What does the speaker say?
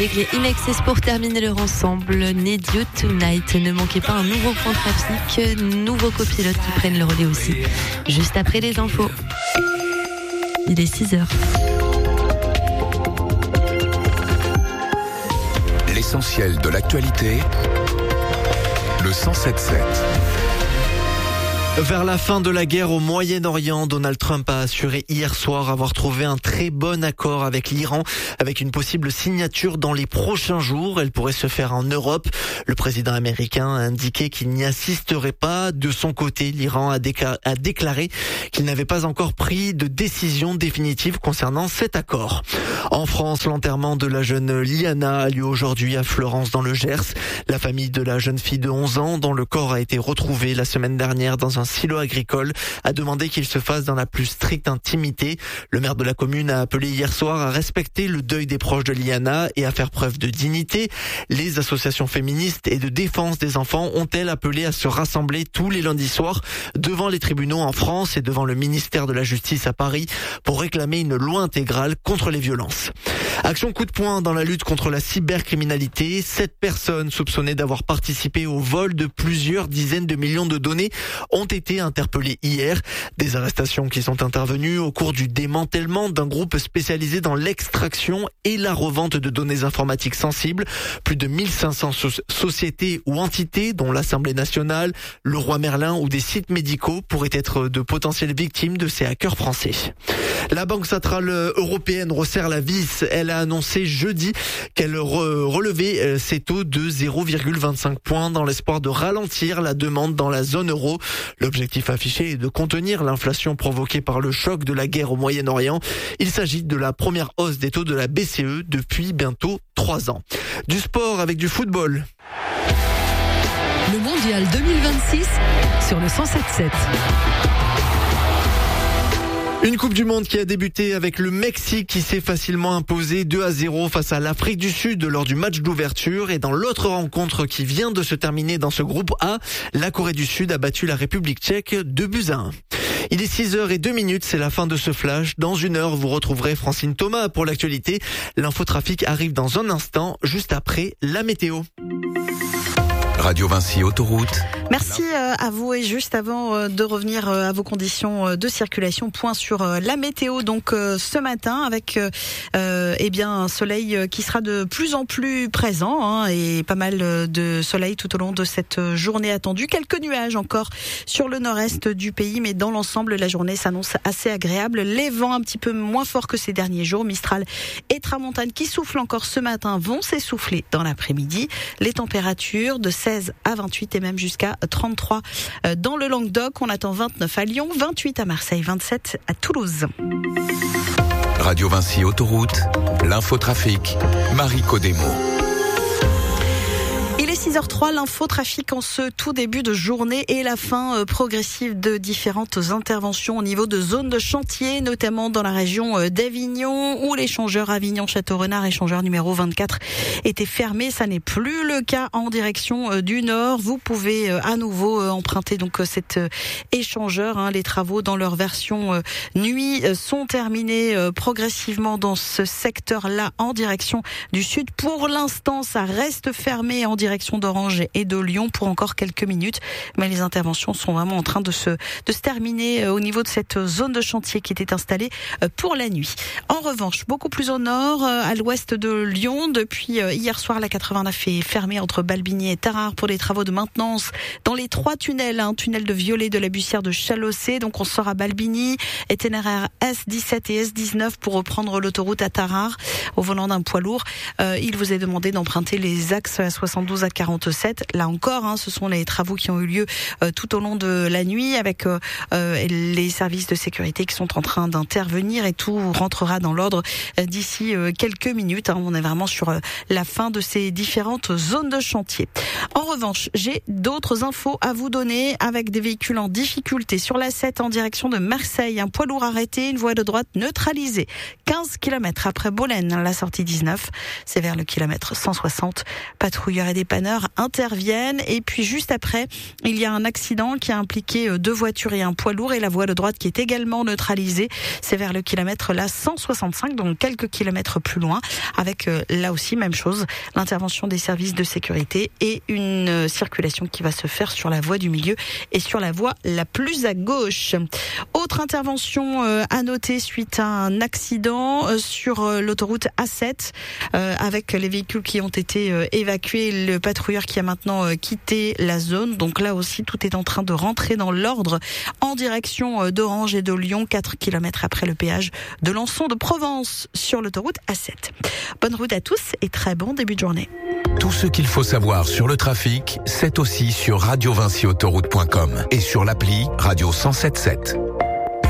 Avec les Imexes pour terminer leur ensemble, Need You Tonight. Ne manquez pas un nouveau point de trafic, nouveaux copilotes qui prennent le relais aussi. Juste après les infos. Il est 6h. L'essentiel de l'actualité, le 107.7. Vers la fin de la guerre au Moyen-Orient, Donald Trump a assuré hier soir avoir trouvé un très bon accord avec l'Iran, avec une possible signature dans les prochains jours. Elle pourrait se faire en Europe. Le président américain a indiqué qu'il n'y assisterait pas. De son côté, l'Iran a déclaré qu'il n'avait pas encore pris de décision définitive concernant cet accord. En France, l'enterrement de la jeune Liana a lieu aujourd'hui à Fleurance dans le Gers. La famille de la jeune fille de 11 ans, dont le corps a été retrouvé la semaine dernière dans un silo agricole, a demandé qu'il se fasse dans la plus stricte intimité. Le maire de la commune a appelé hier soir à respecter le deuil des proches de Liana et à faire preuve de dignité. Les associations féministes et de défense des enfants ont-elles appelé à se rassembler tous les lundis soirs devant les tribunaux en France et devant le ministère de la Justice à Paris pour réclamer une loi intégrale contre les violences. Action coup de poing dans la lutte contre la cybercriminalité. 7 personnes soupçonnées d'avoir participé au vol de plusieurs dizaines de millions de données ont été interpellées hier. Des arrestations qui sont intervenues au cours du démantèlement d'un groupe spécialisé dans l'extraction et la revente de données informatiques sensibles. Plus de 1500 sociétés ou entités, dont l'Assemblée nationale, le Roi Merlin ou des sites médicaux, pourraient être de potentielles victimes de ces hackers français. La Banque centrale européenne resserre la vis. Elle a annoncé jeudi qu'elle relevait ses taux de 0,25 points dans l'espoir de ralentir la demande dans la zone euro. L'objectif affiché est de contenir l'inflation provoquée par le choc de la guerre au Moyen-Orient. Il s'agit de la première hausse des taux de la BCE depuis bientôt 3 ans. Du sport avec du football. Le Mondial 2026 sur le 107.7. Une Coupe du Monde qui a débuté avec le Mexique qui s'est facilement imposé 2-0 face à l'Afrique du Sud lors du match d'ouverture. Et dans l'autre rencontre qui vient de se terminer dans ce groupe A, la Corée du Sud a battu la République tchèque 2-1. Il est 6h02, c'est la fin de ce flash. Dans 1 heure, vous retrouverez Francine Thomas pour l'actualité. L'infotrafic arrive dans un instant, juste après la météo. Radio Vinci Autoroute. Merci à vous et juste avant de revenir à vos conditions de circulation, point sur la météo donc ce matin avec un soleil qui sera de plus en plus présent et pas mal de soleil tout au long de cette journée attendue. Quelques nuages encore sur le nord-est du pays, mais dans l'ensemble la journée s'annonce assez agréable. Les vents un petit peu moins forts que ces derniers jours, Mistral et Tramontane qui soufflent encore ce matin vont s'essouffler dans l'après-midi. Les températures de 16 à 28 et même jusqu'à 33 dans le Languedoc. On attend 29 à Lyon, 28 à Marseille, 27 à Toulouse. Radio Vinci Autoroute, l'infotrafic, Marie Codemo. Il est 6h03, l'infotrafic en ce tout début de journée et la fin progressive de différentes interventions au niveau de zones de chantier, notamment dans la région d'Avignon où l'échangeur Avignon-Château-Renard, échangeur numéro 24, était fermé. Ça n'est plus le cas en direction du nord. Vous pouvez à nouveau emprunter donc cet échangeur. Les travaux dans leur version nuit sont terminés progressivement dans ce secteur-là en direction du sud. Pour l'instant, ça reste fermé en direction d'Orange et de Lyon pour encore quelques minutes, mais les interventions sont vraiment en train de se terminer au niveau de cette zone de chantier qui était installée pour la nuit. En revanche, beaucoup plus au nord, à l'ouest de Lyon, depuis hier soir, la 89 est fermée entre Balbigny et Tarare pour les travaux de maintenance dans les 3 tunnels, tunnel de Violet, de la Bussière, de Chalossé. Donc on sort à Balbigny, itinéraire S17 et S19 pour reprendre l'autoroute à Tarare au volant d'un poids lourd. Il vous est demandé d'emprunter les axes à 72 à 47. Là encore, ce sont les travaux qui ont eu lieu tout au long de la nuit avec les services de sécurité qui sont en train d'intervenir et tout rentrera dans l'ordre d'ici quelques minutes. On est vraiment sur la fin de ces différentes zones de chantier. En revanche, j'ai d'autres infos à vous donner avec des véhicules en difficulté sur la 7 en direction de Marseille. Un poids lourd arrêté, une voie de droite neutralisée. 15 km après Bolène, la sortie 19. C'est vers le kilomètre 160. Patrouilleurs et dépanneurs randonneurs interviennent. Et puis juste après, il y a un accident qui a impliqué 2 voitures et un poids lourd et la voie de droite qui est également neutralisée. C'est vers le kilomètre 165, donc quelques kilomètres plus loin, avec là aussi même chose, l'intervention des services de sécurité et une circulation qui va se faire sur la voie du milieu et sur la voie la plus à gauche. Autre intervention à noter suite à un accident sur l'autoroute A7 avec les véhicules qui ont été évacués, le patrouilleur qui a maintenant quitté la zone. Donc là aussi, tout est en train de rentrer dans l'ordre en direction d'Orange et de Lyon, 4 km après le péage de Lançon de Provence sur l'autoroute A7. Bonne route à tous et très bon début de journée. Tout ce qu'il faut savoir sur le trafic, c'est aussi sur radiovinciautoroute.com et sur l'appli Radio 107.7.